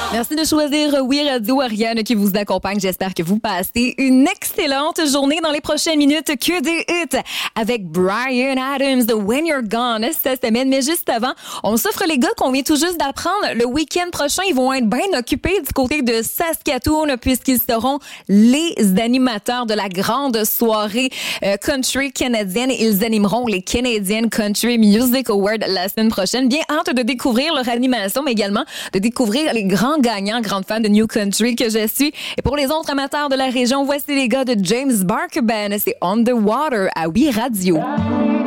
Merci de choisir Oui Radio, Ariane qui vous accompagne. J'espère que vous passez une excellente journée dans les prochaines minutes. Que des hits avec Bryan Adams de When You're Gone cette semaine. Mais juste avant, on s'offre les gars qu'on vient tout juste d'apprendre. Le week-end prochain, ils vont être bien occupés du côté de Saskatoon puisqu'ils seront les animateurs de la grande soirée country canadienne. Ils animeront les Canadian Country Music Awards la semaine prochaine. Bien hâte de découvrir leur animation, mais également de découvrir les grands gagnants, grandes fans de New Country que je suis. Et pour les autres amateurs de la région, voici les gars de James Barker Band. C'est On the Water à Oui Radio.